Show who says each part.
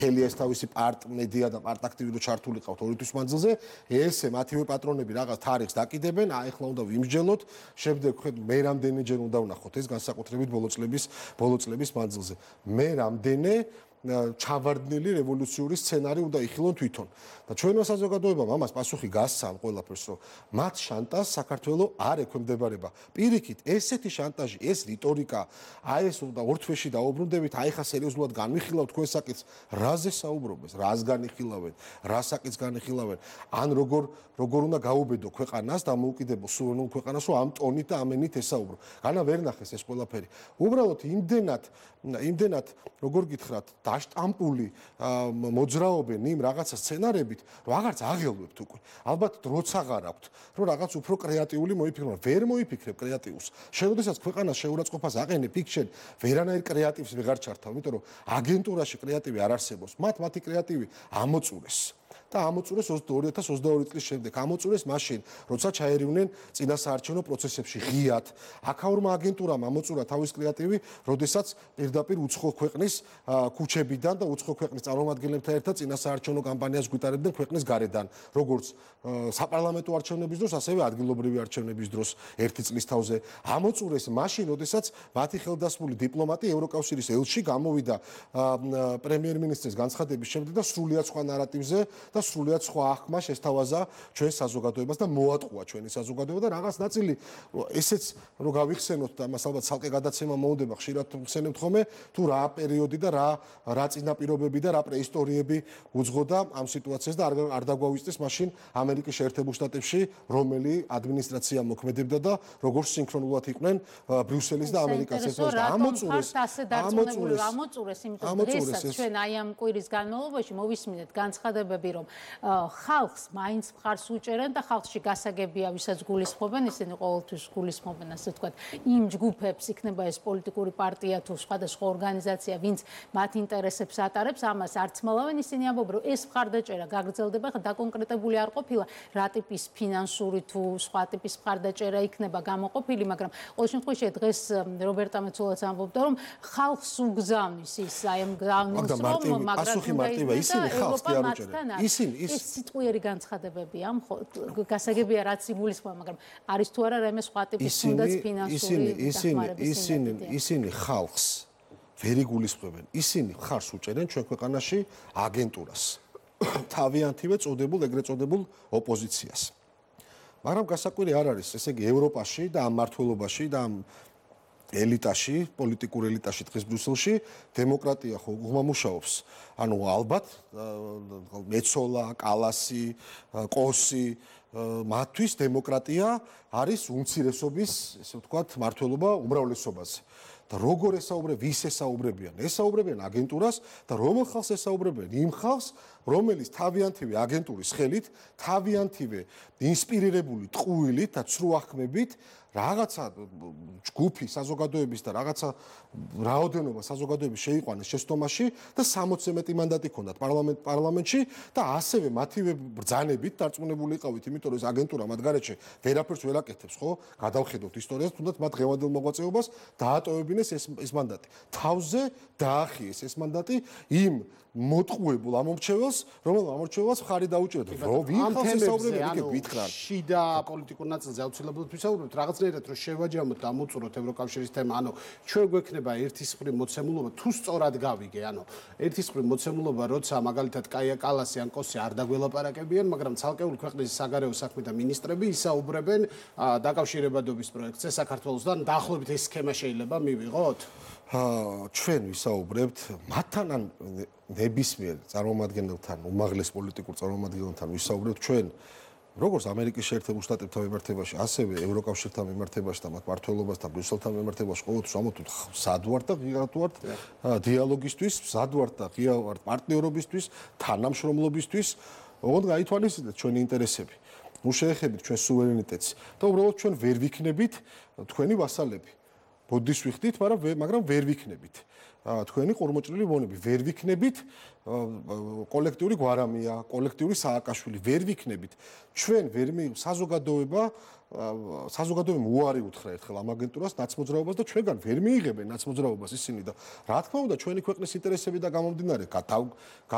Speaker 1: ხელი ეს თავისი პარტ-მედია და პარტ-აქტივი რო ჩართული ყავთ 2 თვის მანძილზე, ესე მათივე პატრონები რაღაც თარიღს დაკიდებენ, ახლა უნდა ვიმსჯელოთ, შემდეგ მე რამდენიჯერ უნდა ვნახოთ ეს განსაკუთრებით ბოლო წლების მანძილზე. მე რამდენი ჩავარდნილი რევოლუციური სცენარი უნდა იხილონ თვითონ. და ჩვენმა საზოგადოებამ ამას პასუხი გასცა ამ ყველაფერს, რომ მათ შანტაჟს საქართველოს არ ექვემდებარება. პირიქით, ესეთი შანტაჟი, ეს რიტორიკა, აი ეს უნდა ორ თვეში დაუბრუნდებით, აი ხა სერიოზულად განვიხილავთ თქვენ საკითხს, რაზე საუბრობენ, რას განიხილავენ, რა საკითხს განიხილავენ, ან როგორ უნდა გაუბედო ქვეყანას, დამოუკიდებელ სუვერენულ ქვეყანას, რომ ამ ტონით და ამ ენით ესაუბრო. განა ვერ ნახეს ეს ყველაფერი. უბრალოდ იმდენად როგორ გითხრათ, დაშტამპული მოძრაობენ იმ რაღაცა სცენარებით, რომ აღარც აღელვებთ უკვე. ალბათ დროც აღარ აქვთ, რომ რაღაც უფრო კრეატიული მოიფიქრონ. ვერ მოიფიქრებ კრეატიულს. შენ ქვეყანას შეურაცხყოფას აყენებ, იქ შენ ვერანაირ კრეატივს ვეღარ ჩართავ, იმიტომ რომ აგენტურაში კრეატივი არ არსებობს. მათი კრეატივი ამოწურეს. და ამოწურეს 2022 წლის შემდეგ. ამოწურეს მაშინ, როცა ჩაერივნენ წინასაარჩევნო პროცესებში ღიად. აქაურმა აგენტურამ ამოწურა თავის კრეატივი, როდესაც პირდაპირ უცხო ქვეყნის ქუჩებიდან და უცხო ქვეყნის წარმომადგენლებთან ერთად წინასაარჩევნო კამპანიას გვიტარებდნენ ქვეყნის გარედან, როგორც საპარლამენტო არჩევნების დროს, ასევე ადგილობრივი არჩევნების დროს ერთი წლის თავზე. ამოწურეს მაშინ, როდესაც მათი ხელდასმული დიპლომატი ევროკავშირის ელჩი გამოვიდა პრემიერ-მინისტრის განცხადების შემდეგ და სრულიად სხვა ნარატივზე და სრულიად სხვა აღქმა შესთავაზა ჩვენ საზოგადოებას და მოატყუა ჩვენი საზოგადოება და რაღაც ნაწილი ესეც რომ გავიხსენოთ და მას ალბათ ცალკე გადაცემა მოუნდება, ხშირად ვხსენებთ ხოლმე თუ რა პერიოდი და რა წინაპირობები და რა პრეისტორიები უძღოდა ამ სიტუაციას და არ დაგვავიწყდეს მაშინ ამერიკის შეერთებულ შტატებში რომელი ადმინისტრაცია მოქმედებდა და როგორ სინქრონულად იყვნენ ბრიუსელის და ამერიკას ერთად
Speaker 2: ამოწურეს, იმიტომ რომ დღესაც ჩვენ აი ამ კვირის განმავლობაში მოვისმინეთ განცხადებები, რომ ხალხს მაინც მხარს უჭერენ და ხალხში გასაგებია, ვისაც გულისხმობენ, ისინი ყოველთვის გულისხმობენ, ასე ვთქვათ, იმ ჯგუფებს, იქნება ეს პოლიტიკური პარტია თუ სხვადასხვა ორგანიზაცია, ვინც მათ ინტერესებს ატარებს, ამას არ ცმალავენ, ისინი ამბობენ, რომ ეს მხარდაჭერა გაგრძელდება, დაკონკრეტებული არ ყოფილა, რა ტიპის ფინანსური თუ სხვა ტიპის მხარდაჭერა იქნება გამოყოფილი, მაგრამ ყოველ შემთხვევაში დღეს რობერტა მეცულაც ამბობდა, რომ ხალხს უგზავნის ის აი ამ გზავნის რომ
Speaker 1: პასუხი მარტივია, ისინი ხალხს კი არ უჭერენ.
Speaker 2: ეს სიტყვიერი განცხადებებია, გასაგებია რაც იგულისხმება, მაგრამ არის თუ არა რამე სხვა ტიპის თუნდაც ფინანსური
Speaker 1: ისინი ხალხს ვერ იგულისხმებენ. ისინი ხარს უჭერენ ჩვენ ქვეყანაში აგენტურას. თავიანთივე წოდებულ, ეგრეთ წოდებულ ოპოზიციას. მაგრამ გასაკვირი არ არის, ესე იგი ევროპაში და ამ მართლობაში და ამ ელიტაში, პოლიტიკურ ელიტაში დღეს ბრიუსელში დემოკრატია ხო უღმა მუშაობს. ანუ ალბათ მეცოლა, კალასი, კოსი, მათთვის დემოკრატია არის უმცირესობის, ესე ვთქვათ, მართლობა უმრავლესობაზე. და როგორ ესაუბრებიან, ვის ესაუბრებიან? ესაუბრებიან აგენტურას და რომელ ხალხს ესაუბრებიან? იმ ხალხს, რომელიც თავიანთივე აგენტურის ხელით, თავიანთივე ინსპირირებული ტყუილით და ცრუ აღქმებით რაღაცა ჯგუფი საზოგადოების და რაღაცა რაოდენობა საზოგადოების შეიყვანეს შეცდომაში და 60-ზე მეტი მანდატი ჰქონდათ პარლამენტში და ასევე მათივე ბრძანებით დარწმუნებული იყავით, იმიტომ რომ ეს აგენტურა მათ გარეშე ვერაფერს ვერ აკეთებს, ხო? გადავხედოთ ისტორიას, თუნდაც მათ ღევადელ მოღვაწეობას დაატოვებინეს ეს მანდატი. თავზე დაახიეს ეს მანდატი იმ მოტყუებულ ამორჩეველს, რომელმა ამორჩეველს მხარი დაუჭირდა. ვინ ხალხს ესაუბრებენ, იქ გითხრან.
Speaker 3: შიდა პოლიტიკურ ნაწილზე აუცილებლად ვისაუბრებთ, რაღაცნაირად რომ შევაჯამოთ და ამოწუროთ ევროკავშირის თემა, ანუ ჩვენ გვექნება ერთისმხრივ მოცემულობა, თუ სწორად გავიგე, ანუ ერთისმხრივ მოცემულობა, როცა მაგალითად კაია კალასი ან კოსი არ დაგველაპარაკებიან, მაგრამ ცალკეული ქვეყნის საგარეო საქმეთა მინისტრები ისაუბრებენ დაკავშირებადობის პროექტზე საქართველოსთან, დაახლოებით ეს სქემა შეიძლება მივიღოთ?
Speaker 1: ჩვენ ვისაუბრებთ მათთან ან ნებისმიერ წარმომადგენელთან, უმაღლეს პოლიტიკურ წარმომადგენელთან ვისაუბრებთ ჩვენ როგორც ამერიკის შეერთებულ შტატებთან მიმართებაში, ასევე ევროკავშირთან მიმართებაში და მათ მმართველობასთან ბრიუსელთან მიმართებაში ყოველთვის ამოთვით სად ვართ და ღიად ვართ დიალოგისთვის, სად ვართ და ღია ვართ პარტნიორობისთვის, თანამშრომლობისთვის, ოღონდ გაითვალისწინეთ ჩვენი ინტერესები. შეეხებით ჩვენ სუვერენიტეტს და უბრალოდ ჩვენ ვერ ვიქნებით თქვენი ვასალები. ბოდის ვიხდით, მაგრამ ვერ ვიქნებით. თქვენი ყურმოჭრილი მონები ვერ ვიქნებით კოლექტიური გვარამია, კოლექტიური სააკაშვილი ვერ ვიქნებით. ჩვენ ვერ საზოგადოებამ უარი უთხრა ერთხელ ამ აგენტურას ნაცმოძრაობას და ჩვენგან ვერ მიიღებენ ნაცმოძრაობას ისინი და რა თქმა უნდა ჩვენი ქვეყნის ინტერესები და გამომდინარე